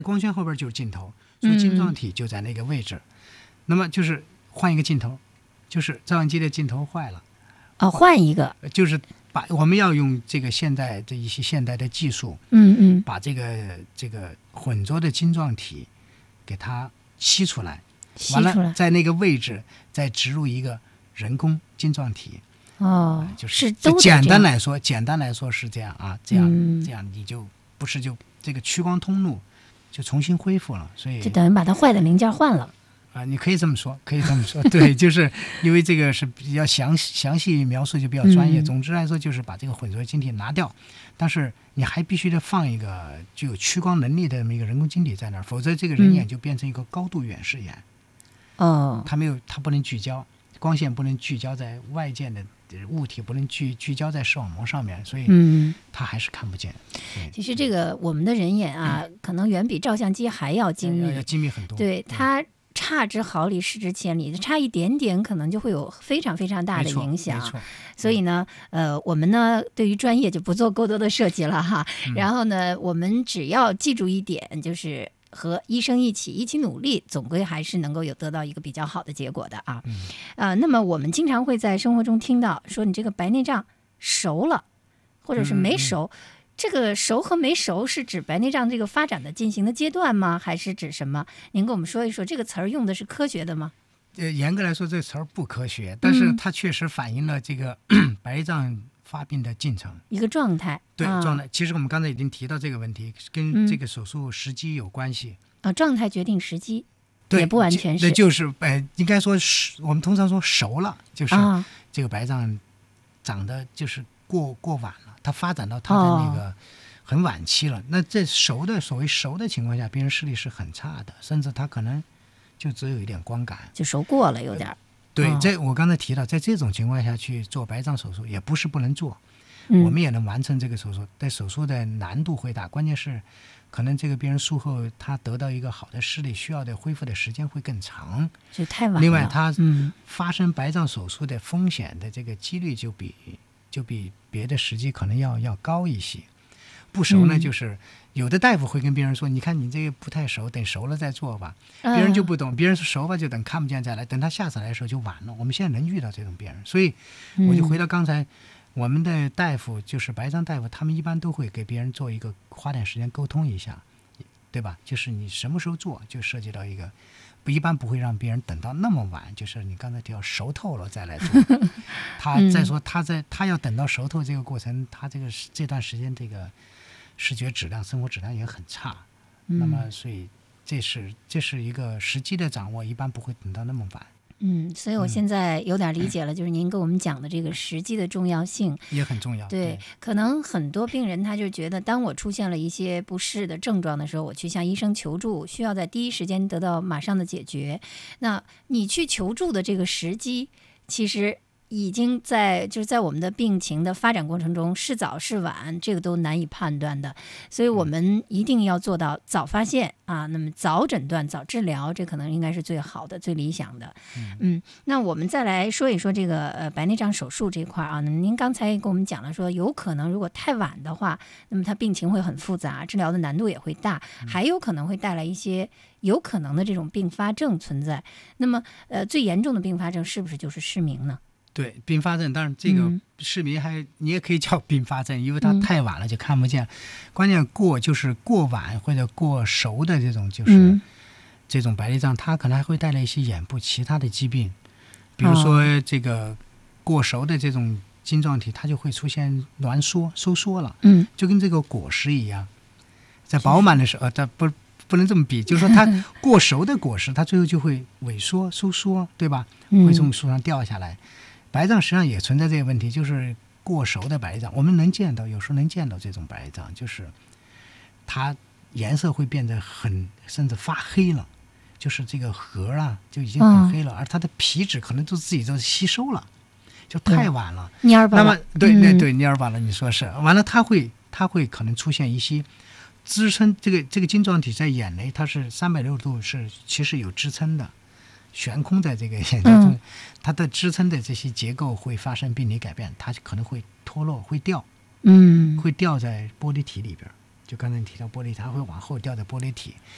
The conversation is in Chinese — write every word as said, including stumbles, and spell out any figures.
光圈后边就是镜头，所以晶状体就在那个位置。嗯、那么就是换一个镜头，就是照相机的镜头坏了， 哦，换一个， 就是把我们要用这个现代的一些现代的技术， 嗯嗯， 把这个这个混浊的晶状体给它吸出来， 吸出来， 完了在那个位置再植入一个人工晶状体。 哦， 呃、就是是都简单来说，简单来说是这样啊，这样、 嗯、 这样你就不是就这个屈光通路就重新恢复了，所以就等于把它坏的零件换了。 啊，你可以这么说，可以这么说，对，就是因为这个是比较详详细描述，就比较专业。 嗯、 总之来说，就是把这个混浊晶体拿掉，但是你还必须得放一个具有屈光能力的这么一个人工晶体在那儿，否则这个人眼就变成一个高度远视眼。 哦、嗯， 它没有，它不能聚焦，光线不能聚焦在外界的物体，不能聚聚焦在视网膜上面，所以它还是看不见。 嗯、其实这个我们的人眼啊，嗯、可能远比照相机还要精密， 要精密很多。 对它。差之毫厘，失之千里，差一点点可能就会有非常非常大的影响。所以呢，呃，我们呢对于专业就不做过多的设计了哈。嗯、然后呢，我们只要记住一点，就是和医生一起一起努力，总归还是能够有得到一个比较好的结果的啊。嗯、呃，那么我们经常会在生活中听到说，你这个白内障熟了，或者是没熟。嗯嗯这个熟和没熟是指白内障这个发展的进行的阶段吗？还是指什么？您跟我们说一说，这个词儿用的是科学的吗？ 呃，严格来说，这个词儿不科学，但是它确实反映了这个、嗯、白内障发病的进程， 一个状态。 对、 啊、 状态。其实我们刚才已经提到这个问题，跟这个手术时机有关系。 啊、嗯，状态决定时机， 对， 也不完全是。 那就是呃，应该说是我们通常说熟了，就是这个白障长得就是过过晚了。它发展到它的那个很晚期了，哦、那这熟的所谓熟的情况下，病人视力是很差的，甚至他可能就只有一点光感， 就熟过了有点。呃、 对， 哦、 在我刚才提到，在这种情况下去做白障手术也不是不能做， 嗯、 我们也能完成这个手术，但手术的难度会大，关键是可能这个病人术后他得到一个好的视力需要的恢复的时间会更长， 就太晚了。 另外，他发生白障手术的风险的这个几率就比。就比别的时机可能要要高一些。不熟呢，就是有的大夫会跟病人说：“嗯、你看你这个不太熟，等熟了再做吧。嗯”别人就不懂，别人说熟吧，就等看不见再来，等他下次来的时候就晚了。我们现在能遇到这种病人，所以我就回到刚才，嗯、我们的大夫就是白障大夫，他们一般都会给别人做一个花点时间沟通一下，对吧？就是你什么时候做，就涉及到一个。不一般不会让别人等到那么晚，就是你刚才提到熟透了再来做。他再说他在他要等到熟透这个过程，他这个这段时间这个视觉质量、生活质量也很差。 嗯、 那么所以这是这是一个时机的掌握，一般不会等到那么晚。 嗯，所以我现在有点理解了，嗯、就是您跟我们讲的这个时机的重要性也很重要。 对， 对可能很多病人他就觉得，当我出现了一些不适的症状的时候，我去向医生求助，需要在第一时间得到马上的解决。那你去求助的这个时机，其实已经在就是在我们的病情的发展过程中是早是晚，这个都难以判断的。所以我们一定要做到早发现啊，那么早诊断、早治疗，这可能应该是最好的、最理想的。嗯，嗯那我们再来说一说这个呃白内障手术这块啊。那您刚才跟我们讲了说，有可能如果太晚的话，那么它病情会很复杂，治疗的难度也会大，还有可能会带来一些有可能的这种并发症存在。那么呃最严重的并发症是不是就是失明呢？ 对，并发症，当然这个失明还、嗯、你也可以叫并发症，因为它太晚了就看不见。嗯、关键过就是过晚或者过熟的这种，就是、嗯、这种白内障，它可能还会带来一些眼部其他的疾病，比如说这个过熟的这种晶状体，它就会出现挛缩、收缩了。嗯，就跟这个果实一样，在饱满的时候，它不。不能这么比，就是说它过熟的果实，它最后就会萎缩、收缩，对吧？会从树上掉下来。嗯、白障实际上也存在这个问题，就是过熟的白障，我们能见到，有时候能见到这种白障，就是它颜色会变得很，甚至发黑了，就是这个核啊就已经很黑了，嗯、而它的皮脂可能都自己都吸收了，就太晚了， 蔫儿巴了。 那么对对对，蔫儿巴了，你说是，完了它会它会可能出现一些。支撑这个这个晶状体在眼内，它是三百六十度是其实有支撑的，悬空在这个眼睛中，嗯、它的支撑的这些结构会发生病理改变，它可能会脱落，会掉， 嗯， 会掉在玻璃体里边。就刚才你提到玻璃，它会往后掉在玻璃体。